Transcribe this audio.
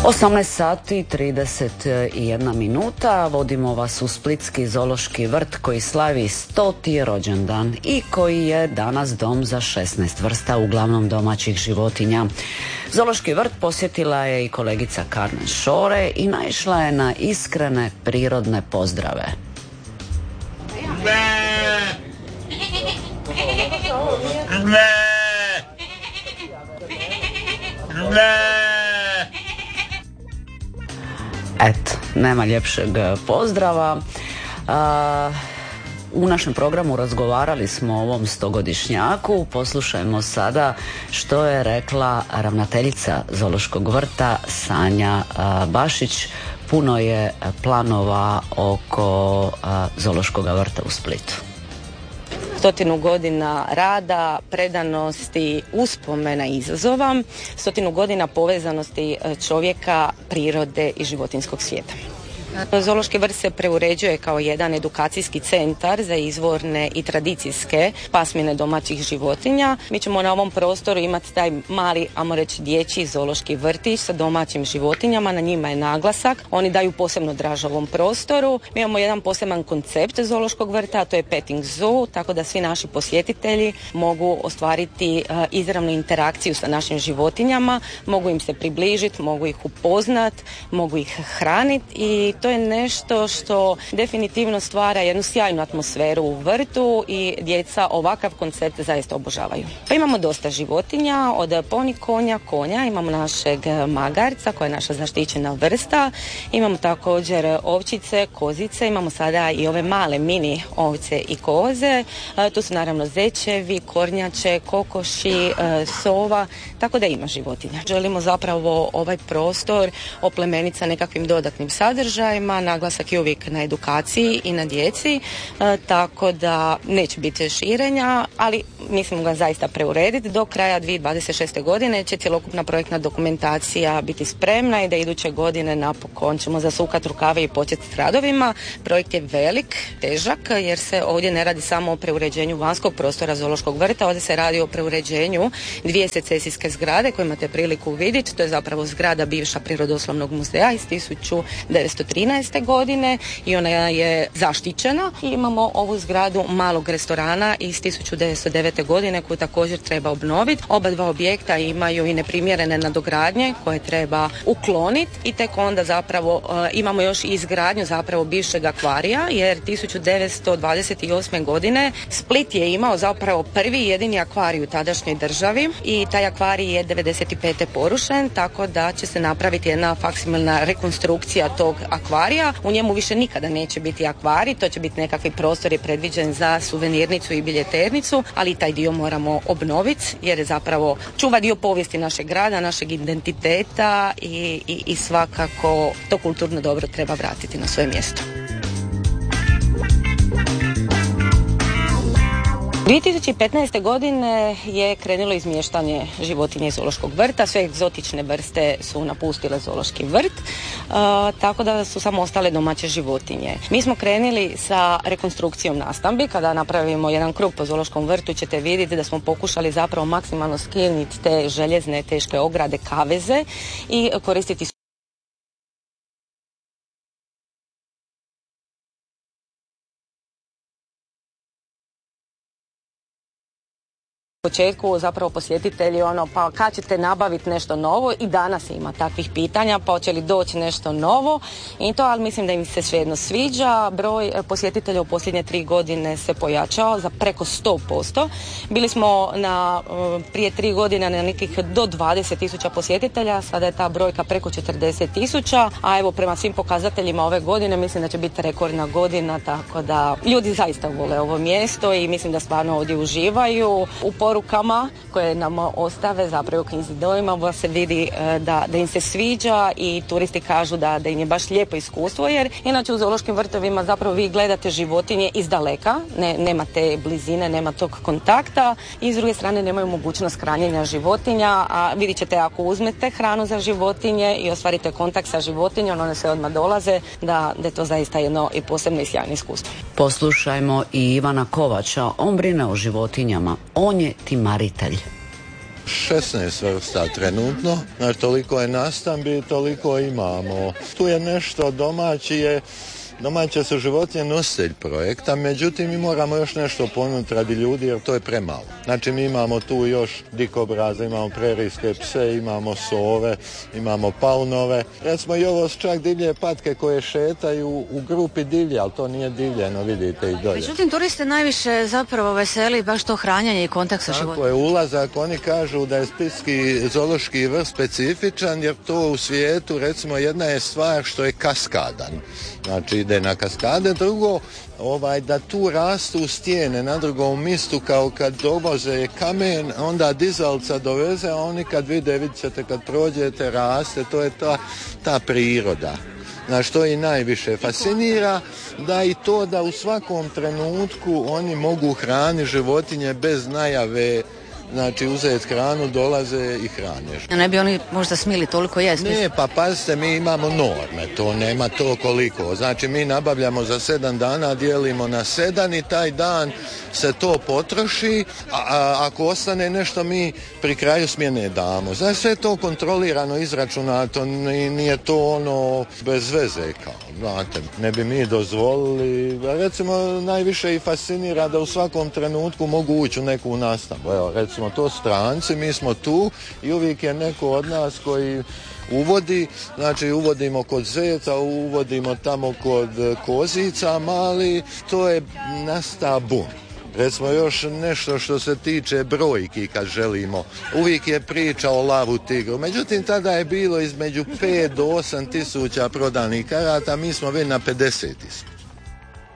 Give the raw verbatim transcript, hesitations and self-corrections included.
osamnaest sati trideset jedna minuta, vodimo vas u Splitski zoološki vrt koji slavi stoti rođendan i koji je danas dom za šesnaest vrsta uglavnom domaćih životinja. Zoološki vrt posjetila je i kolegica Carmen Šore i naišla je na iskrene prirodne pozdrave. Eto, nema ljepšeg pozdrava. A, u našem programu razgovarali smo o ovom stogodišnjaku. Poslušajmo sada što je rekla ravnateljica Zoološkog vrta Sanja a, Bašić. Puno je planova oko a, Zoološkog vrta u Splitu. Stotinu godina rada, predanosti, uspomena i izazova, stotinu godina povezanosti čovjeka, prirode i životinjskog svijeta. Zoološki vrt se preuređuje kao jedan edukacijski centar za izvorne i tradicijske pasmine domaćih životinja. Mi ćemo na ovom prostoru imati taj mali, ajmo reći, dječji zoološki vrtić sa domaćim životinjama, na njima je naglasak. Oni daju posebno draž ovom prostoru. Mi imamo jedan poseban koncept zoološkog vrta, a to je petting zoo, tako da svi naši posjetitelji mogu ostvariti uh, izravnu interakciju sa našim životinjama, mogu im se približiti, mogu ih upoznat, mogu ih hraniti i to je nešto što definitivno stvara jednu sjajnu atmosferu u vrtu i djeca ovakav koncept zaista obožavaju. Pa imamo dosta životinja, od poni konja, konja, imamo našeg magarca koja je naša zaštićena vrsta, imamo također ovčice, kozice, imamo sada i ove male mini ovce i koze, e, tu su naravno zečevi, kornjače, kokoši, e, sova, tako da ima životinja. Želimo zapravo ovaj prostor oplemeniti sa nekakvim dodatnim sadržajima. Naglasak je uvijek na edukaciji i na djeci, e, tako da neće biti širenja, ali mislim ga zaista preurediti. Do kraja dvije tisuće dvadeset šeste. godine će cjelokupna projektna dokumentacija biti spremna i da iduće godine napokon ćemo zasukati rukave i početi s radovima. Projekt je velik, težak, jer se ovdje ne radi samo o preuređenju vanjskog prostora zoološkog vrta, ovdje se radi o preuređenju dvije secesijske zgrade koje imate priliku vidjeti. To je zapravo zgrada bivša Prirodoslovnog muzeja iz tisuću devetsto trinaeste. godine i ona je zaštićena. I imamo ovu zgradu malog restorana iz tisuću devetsto devete. godine koju također treba obnoviti. Oba dva objekta imaju i neprimjerene nadogradnje koje treba ukloniti i tek onda zapravo uh, imamo još izgradnju zapravo bivšeg akvarija, jer tisuću devetsto dvadeset osme. godine Split je imao zapravo prvi i jedini akvarij u tadašnjoj državi i taj akvarij je devedeset pete. porušen, tako da će se napraviti jedna faksimilna rekonstrukcija tog akvarija. U njemu više nikada neće biti akvarij, to će biti nekakvi prostor je predviđen za suvenirnicu i biljeternicu, ali taj dio moramo obnoviti jer je zapravo čuva dio povijesti našeg grada, našeg identiteta i, i, i svakako to kulturno dobro treba vratiti na svoje mjesto. dvije tisuće petnaeste. godine je krenulo izmještanje životinja iz zoološkog vrta, sve egzotične vrste su napustile zoološki vrt, uh, tako da su samo ostale domaće životinje. Mi smo krenuli sa rekonstrukcijom nastambi. Kada napravimo jedan krug po zoološkom vrtu ćete vidjeti da smo pokušali zapravo maksimalno skinuti te željezne teške ograde, kaveze i koristiti U početku zapravo posjetitelji ono pa kad ćete nabaviti nešto novo i danas ima takvih pitanja pa hoće li doći nešto novo i to, ali mislim da im se svejedno sviđa. Broj posjetitelja u posljednje tri godine se pojačao za preko sto posto. Bili smo na prije tri godine na nekih do dvadeset tisuća posjetitelja, sada je ta brojka preko četrdeset tisuća, a evo prema svim pokazateljima ove godine mislim da će biti rekordna godina, tako da ljudi zaista vole ovo mjesto i mislim da stvarno ovdje uživaju. U porukama koje nam ostave zapravo u knjizi dojmova se vidi da, da im se sviđa i turisti kažu da, da im je baš lijepo iskustvo, jer inače u zoološkim vrtovima zapravo vi gledate životinje iz daleka, ne, nema te blizine, nema tog kontakta i s druge strane nemaju mogućnost hranjenja životinja, a vidjet ćete ako uzmete hranu za životinje i ostvarite kontakt sa životinjom, one se odmah dolaze, da, da je to zaista jedno i posebno i sjajno iskustvo. Poslušajmo i Ivana Kovača, on brine o životinjama, on je timaritelj. šesnaest vrsta trenutno, znači toliko je nastambi, toliko imamo. Tu je nešto domaći je, domaće su životinje nositelj projekta, međutim mi moramo još nešto ponuditi radi ljudi jer to je premalo. Znači mi imamo tu još dikobraze, imamo prerijske pse, imamo sove, imamo paunove. Recimo i ovo su čak divlje patke koje šetaju u grupi divlje, ali to nije divljeno, vidite i dolje. Međutim, turiste najviše zapravo veseli baš to hranjanje i kontakt sa životinjama. Tako je, ulazak, oni kažu da je splitski zoološki vrt specifičan jer to u svijetu, recimo jedna je stvar što je kaskadan. Znači ide na kaskade, drugo ovaj, da tu rastu stijene na drugom mistu kao kad dovoze kamen, onda dizalca doveze, a oni kad vide, vidjet ćete kad prođete, raste, to je ta, ta priroda. Na što i najviše fascinira, da i to da u svakom trenutku oni mogu hraniti životinje bez najave. Znači uzeti hranu, dolaze i hrane. A ne bi oni možda smili toliko jesti? Ne, pa pazite, mi imamo norme, to nema to koliko. Znači mi nabavljamo za sedam dana, dijelimo na sedam i taj dan se to potroši, a, a ako ostane nešto mi pri kraju smjene damo. Znači sve je to kontrolirano, izračunato, nije to ono bez veze kao. Znate, ne bi mi dozvolili, recimo najviše i fascinira da u svakom trenutku mogu ući u neku nastavu. Evo, recimo to stranci, mi smo tu i uvijek je neko od nas koji uvodi, znači uvodimo kod zeca, uvodimo tamo kod kozica mali, to je nasta bum. Recimo još nešto što se tiče brojki kad želimo. Uvijek je priča o lavu tigru. Međutim, tada je bilo između pet do osam tisuća prodanih karata, mi smo već na pedeset tisuća.